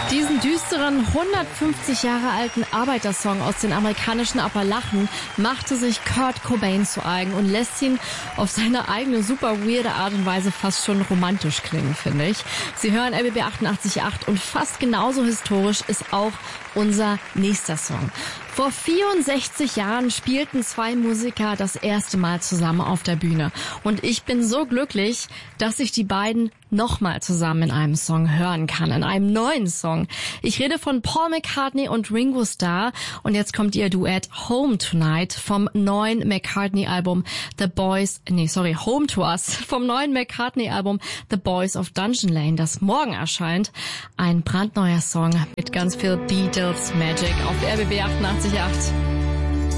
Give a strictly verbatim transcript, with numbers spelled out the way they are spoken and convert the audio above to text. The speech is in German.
Diesen düsteren, hundertfünfzig Jahre alten Arbeitersong aus den amerikanischen Appalachen machte sich Kurt Cobain zu eigen und lässt ihn auf seine eigene super weirde Art und Weise fast schon romantisch klingen, finde ich. Sie hören R B B achtundachtzig Komma acht und fast genauso historisch ist auch unser nächster Song. Vor vierundsechzig Jahren spielten zwei Musiker das erste Mal zusammen auf der Bühne. Und ich bin so glücklich, dass ich die beiden nochmal zusammen in einem Song hören kann, in einem neuen Song. Ich rede von Paul McCartney und Ringo Starr und jetzt kommt ihr Duett Home Tonight vom neuen McCartney-Album The Boys, nee, sorry, Home to Us, vom neuen McCartney-Album The Boys of Dungeon Lane, das morgen erscheint. Ein brandneuer Song mit ganz viel Beatles Magic auf der R B B achtundachtzig Komma acht.